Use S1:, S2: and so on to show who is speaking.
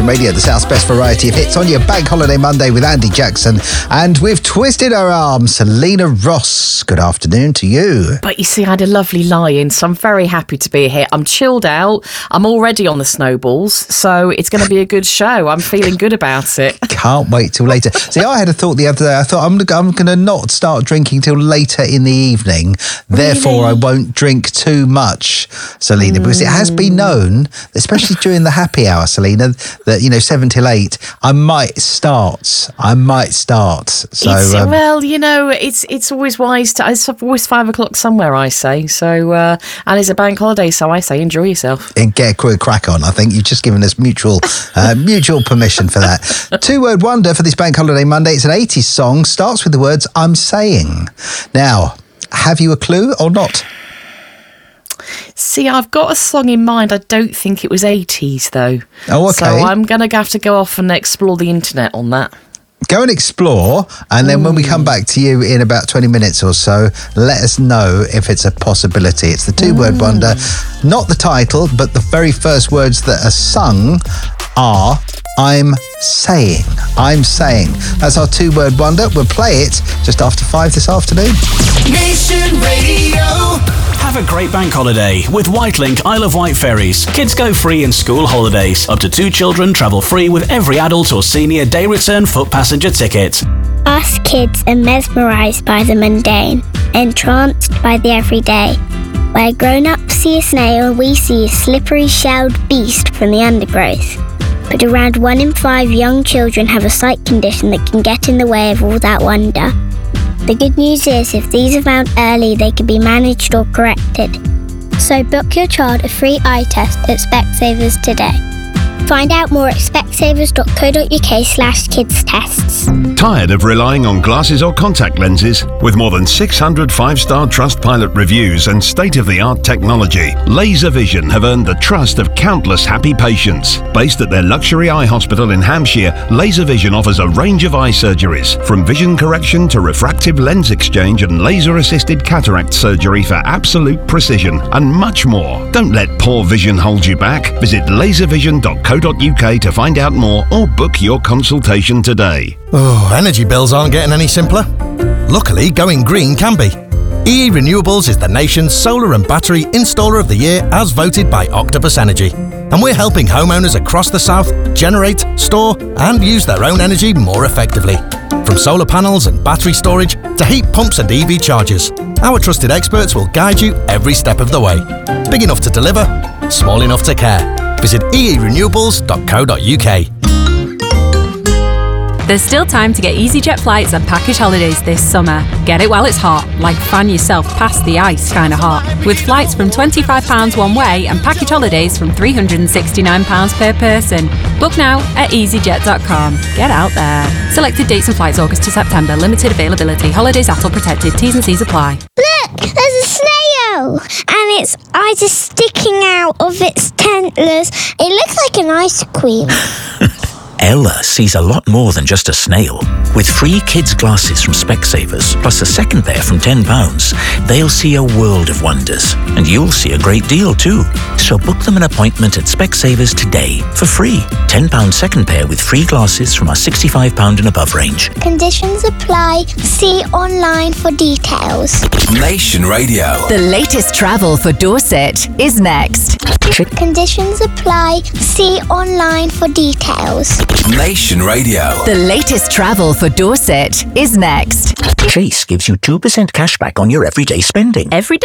S1: Radio, the South's best variety of hits on your Bank Holiday Monday with Andy Jackson. And we've twisted our arms. Selena Ross, good afternoon to you.
S2: But you see, I had a lovely lie-in, so I'm very happy to be here. I'm chilled out. I'm already on the snowballs, so it's going to be a good show. I'm feeling good about it.
S1: Can't wait till later. See, I had a thought the other day. I thought I'm going to not start drinking till later in the evening. Therefore, I won't drink too much, Selena, because it has been known, especially during the happy hour, Selena, that, 7 till 8, I might start. So,
S2: it's always wise to. It's always 5 o'clock somewhere, I say. So, and it's a bank holiday, so I say enjoy yourself
S1: and get a quick crack on. I think you've just given us mutual permission for that. 2-word wonder for this Bank Holiday Monday. It's an 80s song. Starts with the words "I'm saying." Now, have you a clue or not?
S2: See, I've got a song in mind. I don't think it was 80s, though.
S1: Oh, okay.
S2: So I'm going to have to go off and explore the internet on that.
S1: Go and explore, and then when we come back to you in about 20 minutes or so, let us know if it's a possibility. It's the 2-word wonder. Not the title, but the very first words that are sung are "I'm saying." I'm saying. That's our 2-word wonder. We'll play it just after 5 this afternoon.
S3: Nation Radio.
S4: Have a great bank holiday with Whitelink Isle of Wight ferries. Kids go free in school holidays. Up to 2 children travel free with every adult or senior day return foot passenger ticket.
S5: Us kids are mesmerised by the mundane, entranced by the everyday. Where grown-ups see a snail, we see a slippery shelled beast from the undergrowth. But around 1 in 5 young children have a sight condition that can get in the way of all that wonder. The good news is, if these are found early, they can be managed or corrected. So book your child a free eye test at Specsavers today. Find out more at specsavers.co.uk/kidstests.
S6: Tired of relying on glasses or contact lenses? With more than 600 5-star Trustpilot reviews and state-of-the-art technology, Laser Vision have earned the trust of countless happy patients. Based at their luxury eye hospital in Hampshire, Laser Vision offers a range of eye surgeries, from vision correction to refractive lens exchange and laser-assisted cataract surgery for absolute precision, and much more. Don't let poor vision hold you back. Visit laservision.co.uk to find out more or book your consultation today.
S7: Oh, energy bills aren't getting any simpler. Luckily, going green can be. EE Renewables is the nation's solar and battery installer of the year as voted by Octopus Energy. And we're helping homeowners across the south generate, store and use their own energy more effectively. From solar panels and battery storage to heat pumps and EV chargers, our trusted experts will guide you every step of the way. Big enough to deliver, small enough to care. Visit eerenewables.co.uk.
S8: There's still time to get EasyJet flights and package holidays this summer. Get it while it's hot, like fan yourself past the ice kind of hot. With flights from £25 one way and package holidays from £369 per person. Book now at easyjet.com. Get out there. Selected dates and flights August to September. Limited availability. Holidays ATOL protected. T's and C's apply.
S5: Look, there's a snail, and its eyes are sticking out of its antlers. It looks like an ice cream.
S9: Ella sees a lot more than just a snail. With free kids' glasses from Specsavers, plus a second pair from £10, they'll see a world of wonders. And you'll see a great deal too. So book them an appointment at Specsavers today for free. £10 second pair with free glasses from our £65 and above range.
S5: Conditions apply. See online for details.
S3: Nation Radio.
S10: The latest travel for Dorset is next.
S5: Conditions apply. See online for details.
S3: Nation Radio.
S10: The latest travel for Dorset is next.
S9: Chase gives you 2% cash back on your everyday spending.
S10: Every